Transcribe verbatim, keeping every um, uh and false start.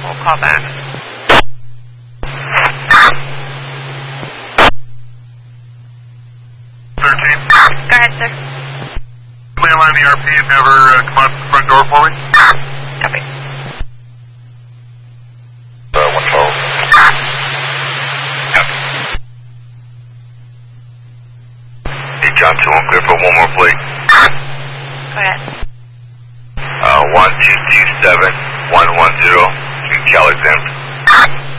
We'll call back. thirteen. Go ahead, sir. Landline E R P and never uh, come out the front door for me. Copy. Uh, one twelve. Yep. Hey, John two, one clear for one more, please.